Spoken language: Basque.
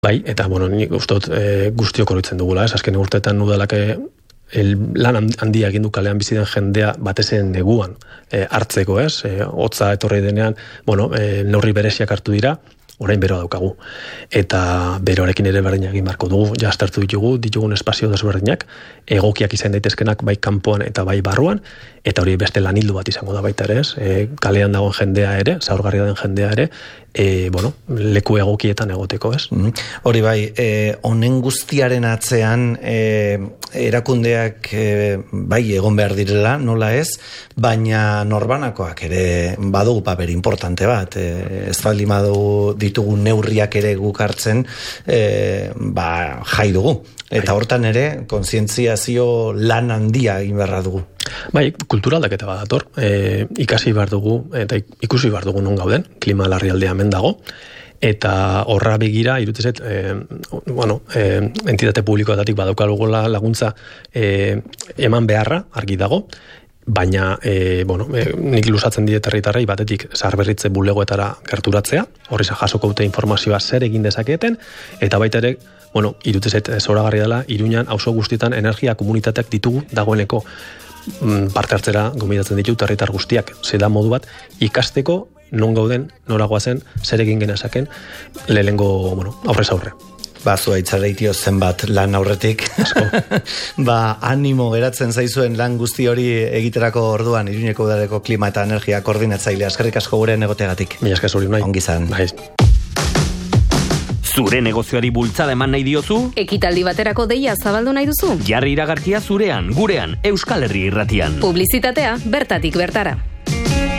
Bai, eta nik uste dut guztiok oroitzen dugula, azken urteetan udalak lan handia egin du kalean bizi den jendea batezen neguan hartzeko, hotza etorri denean, neurri bereziak hartu dira, orain beroa daukagu. Eta beroarekin ere berdin egin barko dugu, jastartu ditugun espazio desberdinak, egokiak izan daitezkenak bai kanpoan eta bai barruan, eta hori beste lanildu bat izango da baita ere, kalean dagoen jendea ere, zaurgarria den jendea ere, leku egokietan egoteko, ez? Hori bai, honen guztiaren atzean erakundeak bai egon behar direla, nola ez, baina norbanakoak ere badugu paper importante bat, ez baldin badugu ditugun neurriak ere guk hartzen, jai dugu. Eta hortan ere, kontzientziazio lan handia egin beharra dugu. Bai, kultura aldaketa bat dator, ikasi behar dugu, eta ikusi behar dugu non gauden, klima larrialdea hemen dago, eta horra begira, irutezet, entitate publikoetatik badaukalugula laguntza eman beharra, argi dago, baina, nik luzatzen diet herritarrei batetik zaharberritze bulegoetara gerturatzea, horri jasoko dute informazioa zer egin dezaketen, eta baita ere, irutezet zoragarri dela, Iruñan auzo guztietan energia komunitateak ditugu dagoeneko parte hartzera gomendatzen ditut herritar guztiak. Zeda modu bat ikasteko non gauden, nora goazen, zer egin genezaken lehenengo, aurrez aurre. Zua itxareitio zenbat lan aurretik. Animo geratzen zaizuen lan guzti hori egiterako orduan Iruñeko udaleko klima eta energia koordinatzailea. Eskerrik asko gurean egoteagatik. Mila esker zuri nahi. Ongi izan. Zure negozioari bultzada eman nahi diozu? Ekitaldi baterako deia zabaldu nahi duzu? Jarri iragarkia zurean, gurean, Euskal Herri Irratian. Publizitatea bertatik bertara.